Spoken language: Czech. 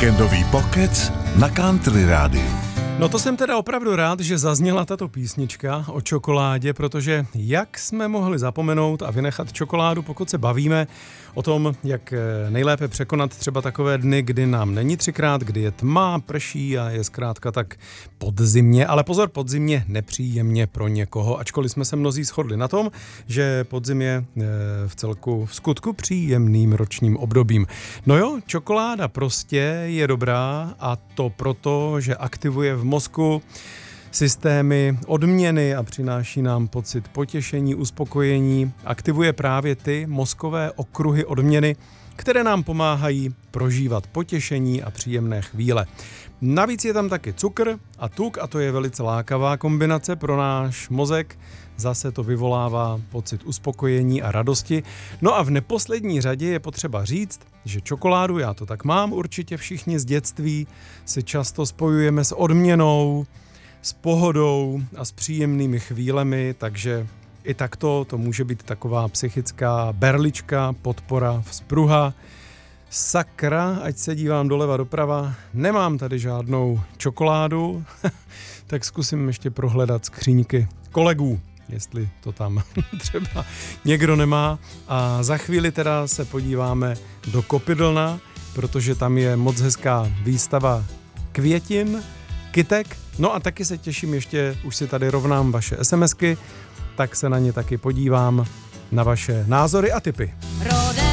Víkendový pokec na Country Rádiu. No to jsem teda opravdu rád, že zazněla tato písnička o čokoládě, protože jak jsme mohli zapomenout a vynechat čokoládu, pokud se bavíme o tom, jak nejlépe překonat třeba takové dny, kdy nám není 3krát, kdy je tma, prší a je zkrátka tak podzimně, ale pozor, podzimně nepříjemně pro někoho, ačkoliv jsme se mnozí shodli na tom, že podzim je v skutku příjemným ročním obdobím. No jo, čokoláda prostě je dobrá a to proto, že aktivuje v mozku systémy odměny a přináší nám pocit potěšení, uspokojení. Aktivuje právě ty mozkové okruhy odměny, které nám pomáhají prožívat potěšení a příjemné chvíle. Navíc je tam taky cukr a tuk a to je velice lákavá kombinace pro náš mozek. Zase to vyvolává pocit uspokojení a radosti. No a v neposlední řadě je potřeba říct, že čokoládu, já to tak mám, určitě všichni z dětství si často spojujeme s odměnou, s pohodou a s příjemnými chvílemi, takže i takto to může být taková psychická berlička, podpora, vzpruha. Sakra, ať se dívám doleva doprava, nemám tady žádnou čokoládu, tak zkusím ještě prohledat skříňky kolegů, jestli to tam třeba někdo nemá. A za chvíli teda se podíváme do Kopidlna, protože tam je moc hezká výstava květin, kytek. No a taky se těším ještě, už si tady rovnám vaše SMSky, tak se na ně taky podívám, na vaše názory a tipy.